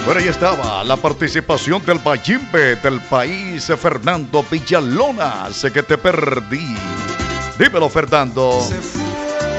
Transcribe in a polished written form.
Bueno, ahí estaba la participación del Bayimbe del país, Fernando Villalona. Sé que te perdí. Dímelo, Fernando.